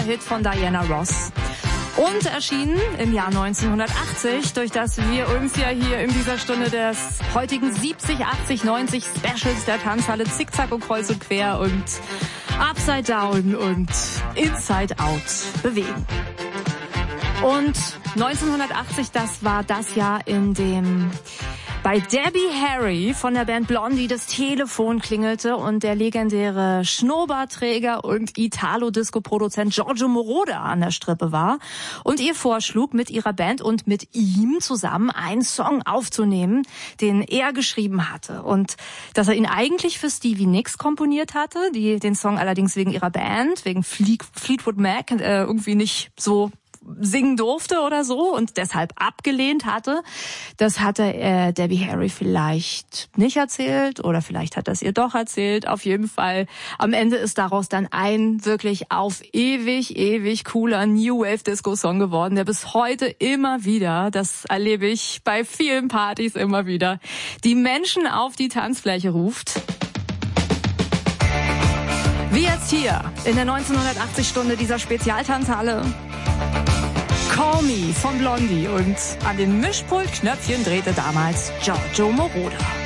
Hit von Diana Ross. Und erschienen im Jahr 1980, durch das wir uns ja hier in dieser Stunde des heutigen 70, 80, 90 Specials der Tanzhalle Zickzack und Kreuz und Quer und Upside Down und Inside Out bewegen. Und 1980, das war das Jahr, in dem bei Debbie Harry von der Band Blondie das Telefon klingelte und der legendäre Schnurrbartträger und Italo-Disco-Produzent Giorgio Moroder an der Strippe war und ihr vorschlug, mit ihrer Band und mit ihm zusammen einen Song aufzunehmen, den er geschrieben hatte. Und dass er ihn eigentlich für Stevie Nicks komponiert hatte, die den Song allerdings wegen ihrer Band, wegen Fleetwood Mac, irgendwie nicht so singen durfte oder so und deshalb abgelehnt hatte. Das hatte Debbie Harry vielleicht nicht erzählt oder vielleicht hat das ihr doch erzählt. Auf jeden Fall, am Ende ist daraus dann ein wirklich auf ewig cooler New Wave Disco Song geworden, der bis heute immer wieder, das erlebe ich bei vielen Partys immer wieder, die Menschen auf die Tanzfläche ruft. Wie jetzt hier in der 1980-Stunde dieser Spezialtanzhalle. Call Me von Blondie und an den Mischpultknöpfchen drehte damals Giorgio Moroder.